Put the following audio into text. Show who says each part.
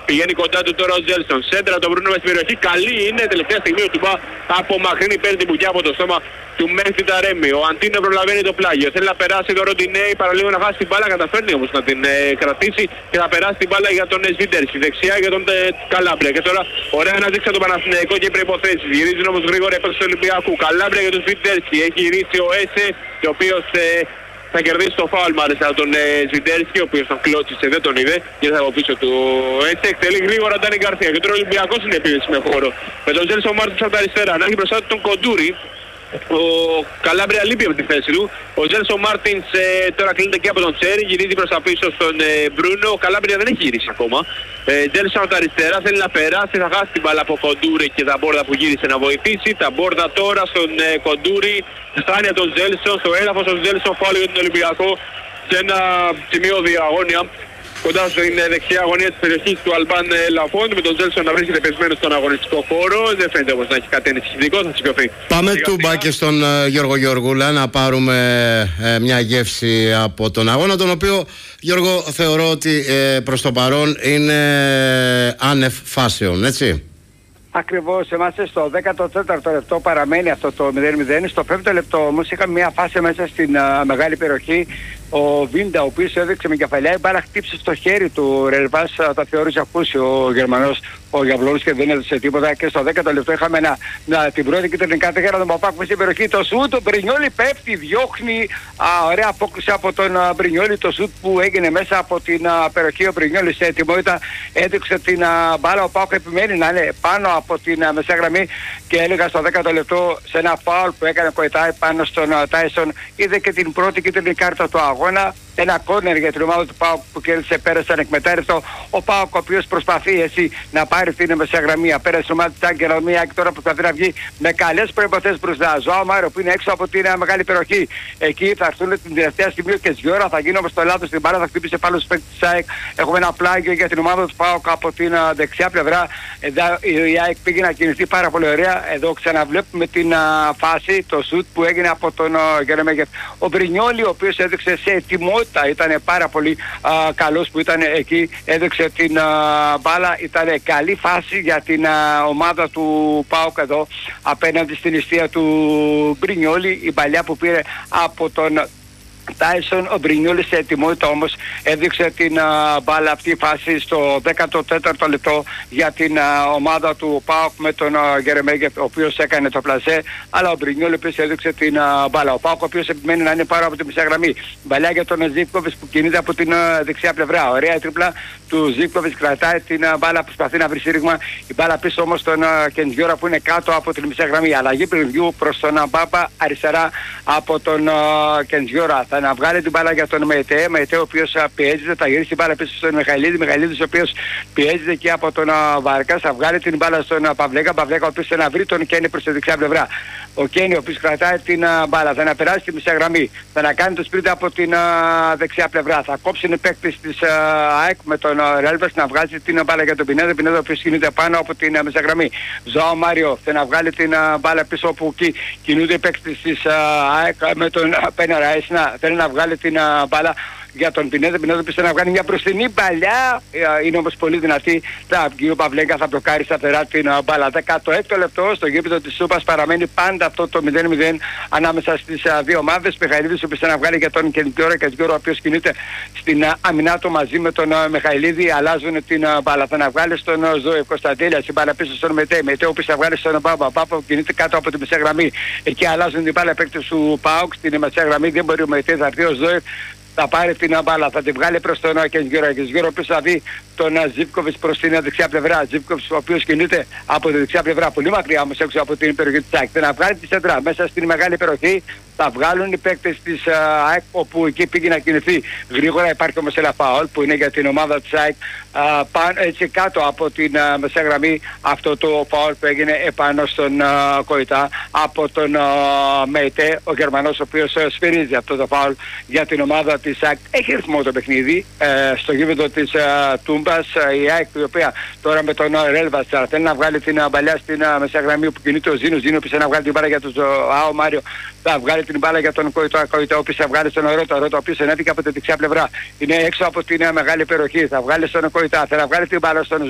Speaker 1: Πηγαίνει κοντά του τώρα ο Τζέλσον. Σέντρα τον Μπρούνο μες στην περιοχή. Καλή είναι. Τελευταία στιγμή ο Τουμπά απομακρύνει, παίρνει την μπουκιά από το στόμα του Μέχτη Ταρέμι. Ο Αντίνο προλαβαίνει το πλάγιο. Θέλει να περάσει το Ροντινέι, παραλίγο να χάσει την μπάλα. Καταφέρνει όμως να την κρατήσει και να περάσει την μπάλα για τον Σβίντερσκι. Δεξιά για τον Καλάμπρια. Και τώρα ωραία να δείξει το Παναθηναϊκό και οι προϋποθέσεις. Γυρίζουν όμως γρήγορα επί του Ολυμπιακού. Καλάμπρια για τον Σβίντερσκι. Έχει γυρίσει ο Έσε, ο οποίος θα κερδίσει το φάουλ μάλιστα από τον Σβίντερσκι, ο οποίος τον κλώτσισε, δεν τον είδε και θα από πίσω του Έσε. Εκτελεί γρήγορα Ντάνι Γκαρθία. Και τώρα ο Ολυμπιακός είναι επίθεση με χώρο. Με τον Τζέλσον Μάρτιν από τα αριστερά. Να έχει μπροστά του τον Κοντούρη. Ο Καλάμπρια λείπει από τη θέση του. Ο Τζέλσον Μάρτινς τώρα κλείνεται και από τον Τσέρι. Γυρίζει προς τα πίσω στον Μπρούνο. Ο Καλάμπρια δεν έχει γυρίσει ακόμα. Τζέλσον από τα αριστερά θέλει να περάσει. Θα χάσει την μπάλα από Κοντούρη και τα Μπόρδα που γύρισε να βοηθήσει. Τα Μπόρδα τώρα στον Κοντούρη. Φτάνει από τον Τζέλσον. Στο έδαφος ο Τζέλσον φάουλ για τον Ολυμπιακό. Σε ένα σημείο διαγώνια. Κοντά στην δεξιά αγωνία της περιοχής του Αλμπάν Λαφόντ, με τον Τζέλσον να βρίσκεται πεσμένο στον αγωνιστικό χώρο. Δεν φαίνεται όμως να έχει κάτι ενισχυτικό, θα σηκωθεί.
Speaker 2: Πάμε τούμπα και στον Γιώργο Γεωργούλα να πάρουμε μια γεύση από τον αγώνα, τον οποίο, Γιώργο, θεωρώ ότι προς το παρόν είναι άνευ φάσεων, έτσι.
Speaker 3: Ακριβώς, είμαστε στο 14ο λεπτό, παραμένει αυτό το 0-0. Στο 5ο λεπτό όμως είχαμε μια φάση μέσα στην μεγάλη περιοχή. Ο Βίντα, ο οποίος έδειξε με κεφαλιά, η μπάλα χτύψε στο χέρι του Ρελβάς, τα θεώρησε ακούσιο ο Γερμανός, ο Γιαβλώνης, και δεν έδωσε τίποτα. Και στο 10ο λεπτό είχαμε την πρώτη κίτρινη κάρτα για τον Παπάκου στην περιοχή. Το σούτ, ο Μπρινιόλι πέφτει, διώχνει. Ωραία απόκριση από τον Μπρινιόλι. Το σούτ που έγινε μέσα από την περιοχή. Ο Μπρινιόλι σε ετοιμότητα έδειξε την μπάλα. Ο Πάκου επιμένει να είναι πάνω από την μεσαία γραμμή. Και έλεγα στο 10ο λεπτό, σε ένα φάουλ που έκανε Κοϊτάι πάνω στον Τάισον, είδε και την πρώτη κίτρινη κάρτα του αγώνα. Ένα κόρνερ για την ομάδα του ΠΑΟΚ που κέρδισε, πέρασε ανεκμετάλλευτο. Ο ΠΑΟΚ, ο οποίος προσπαθεί να πάρει την μεσαία γραμμή. Πέρασε η ομάδα της Άγκελα Μία και τώρα προσπαθεί να βγει με καλές προϋποθέσεις μπροστά. Ζωάο Μάριο που είναι έξω από την μεγάλη περιοχή. Εκεί θα έρθουν την τελευταία στιγμή και Σβιώρα. Θα γίνει όμως το λάθος στην μπάλα, θα χτύπησε πάνω στους παίκτες της ΑΕΚ. Έχουμε ένα πλάγιο για την ομάδα του ΠΑΟΚ από την δεξιά πλευρά. Η ΑΕΚ πήγε να κινηθεί πάρα πολύ ωραία. Εδώ ξαναβλέπουμε την φάση, το σουτ που έγινε από τον Γερεμέγεφ. Ο Μπρινιόλι, ο οποίος έδειξε σε ετοιμότητα, ήταν πάρα πολύ καλός που ήταν εκεί, έδειξε την μπάλα, ήταν καλή φάση για την ομάδα του ΠΑΟΚ εδώ απέναντι στην ιστία του Μπρινιόλι. Η παλιά που πήρε από τον Τάισον, ο Μπρινιόλης σε ετοιμότητα όμως έδειξε την μπάλα αυτή η φάση στο 14ο λεπτό για την ομάδα του ΠΑΟΚ με τον Γερεμέγεφ, ο οποίος έκανε το πλασέ, αλλά ο Μπρινιόλης επίσης έδειξε την μπάλα. Ο ΠΑΟΚ, ο οποίος επιμένει να είναι πάνω από τη μισή γραμμή. Μπαλιά για τον Ζίβκοβιτς που κινείται από την δεξιά πλευρά. Ωραία τρίπλα του Ζίβκοβιτς, κρατάει την μπάλα, προσπαθεί να βρει σύρριγμα. Η μπάλα πίσω όμως στον Κεντζιόρα που είναι κάτω από την μισή γραμμή. Αλλαγή πριβιού προς τον Μπάπα αριστερά από τον Κεντζιόρα. Θα να βγάλει την μπάλα για τον Μεϊτέ, ο οποίος πιέζεται, θα γυρίσει την μπάλα πίσω στον Μιχαηλίδης, ο οποίος πιέζεται και από τον Βάρκα. Θα βγάλει την μπάλα στον Παυλέκα, ο οποίος θα να βρει τον Κένι προς τη δεξιά πλευρά. Ο Κένι, ο οποίος κρατάει την μπάλα, θα να περάσει τη μισή γραμμή, θα να κάνει το σπίτι από την δεξιά πλευρά. Θα κόψει την παίκτης της ΑΕΚ με τον Ρέλβας να βγάζει την μπάλα για τον Πινέδο, ο οποίος κινείται πάνω από την μισή γραμμή. Ζωάο Μάριο θα να βγάλει την μπάλα πίσω όπου κινούνται οι παίκτες της ΑΕΚ με τον Πένερα. Θέλει να βγάλει την μπάλα για τον Πινέδο. Πινέδο πιστεύει να βγάλει μια μπροστινή παλιά, είναι όμως πολύ δυνατή. Θα βγει ο Παυλέγκα, θα μπλοκάρει σταθερά την μπάλα. 16ο λεπτό στο γήπεδο της Σούπας παραμένει πάντα αυτό το 0-0 ανάμεσα στις δύο ομάδες. Μιχαηλίδης ο οποίος να βγάλει για τον Κεντζιόρα, ο οποίος κινείται στην αμυνά του μαζί με τον Μιχαηλίδη. Αλλάζουν την μπάλα. Θα να βγάλει στον Ζώη Κωνσταντέλια, στην μπάλα πίσω στον Μετέ. Μετέ ο οποίος θα βγάλει στον Πάπα. Πάπα κινείται κάτω από τη μεσαία γραμμή. Εκεί αλλάζουν την μπάλα παίκτες του ΠΑΟΚ στην μεσαία γραμμή. Δεν μπορεί ο Μετέ, θα έρθει ο Ζώη. Θα πάρει την μπάλα, θα την βγάλει προς τον Κεντζιόρα. Ο Κεντζιόρα ο οποίος θα δει τον Ζίβκοβιτς προς την δεξιά πλευρά. Ζίβκοβιτς ο οποίος κινείται από τη δεξιά πλευρά, πολύ μακριά όμως έξω από την περιοχή της ΑΕΚ. Θα βγάλει τη σέντρα μέσα στην μεγάλη περιοχή. Θα βγάλουν οι παίκτες της ΑΕΚ, όπου εκεί πήγε να κινηθεί γρήγορα. Υπάρχει όμως ένα φάουλ που είναι για την ομάδα της ΑΕΚ έτσι κάτω από την μεσαία γραμμή. Αυτό το φάουλ που έγινε επάνω στον Κοϊτά από τον Μέιτε, ο Γερμανός, ο οποίος σφυρίζει αυτό το φάουλ για την ομάδα της ΑΕΚ. Έχει ρυθμό το παιχνίδι στο γήπεδο της Τούμπας. Η ΑΕΚ, η οποία τώρα με τον Ρέλβας θέλει να βγάλει την παλιά στην μεσαία γραμμή που κινείται ο Ζήνος. Ζήνο που να βγάλει την μπάλα για τον Ζωάο Μάριο. Θα βγάλει την μπάλα για τον Κοϊτά, ο οποίος θα βγάλει στον Ρότα, ο οποίος ενέβηκε από τη δεξιά πλευρά. Είναι έξω από την μεγάλη περιοχή. Θα βγάλει στον Κοϊτά, θα βγάλει την μπάλα στον